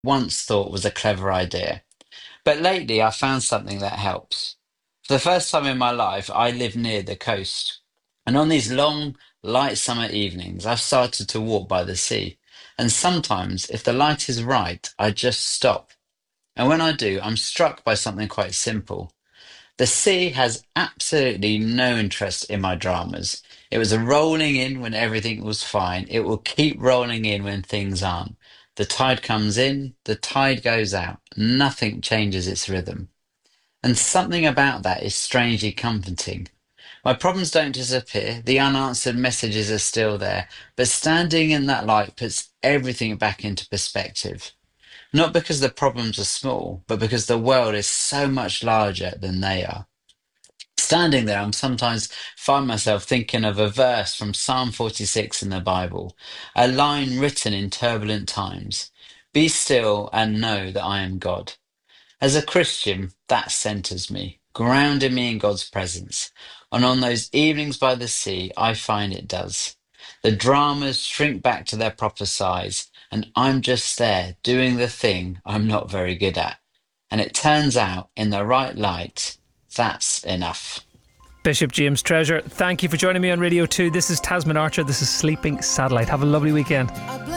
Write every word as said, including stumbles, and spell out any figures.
once thought was a clever idea. But lately, I found something that helps. For the first time in my life, I live near the coast. And on these long, light summer evenings, I've started to walk by the sea. And sometimes, if the light is right, I just stop. And when I do, I'm struck by something quite simple. The sea has absolutely no interest in my dramas. It was rolling in when everything was fine. It will keep rolling in when things aren't. The tide comes in, the tide goes out. Nothing changes its rhythm. And something about that is strangely comforting. My problems don't disappear, the unanswered messages are still there, but standing in that light puts everything back into perspective. Not because the problems are small, but because the world is so much larger than they are. Standing there, I'm sometimes find myself thinking of a verse from Psalm forty-six in the Bible, a line written in turbulent times. Be still and know that I am God. As a Christian, that centers me, grounding me in God's presence. And on those evenings by the sea, I find it does. The dramas shrink back to their proper size, and I'm just there doing the thing I'm not very good at. And it turns out, in the right light, that's enough. Bishop James Treasure, thank you for joining me on Radio two. This is Tasman Archer. This is Sleeping Satellite. Have a lovely weekend.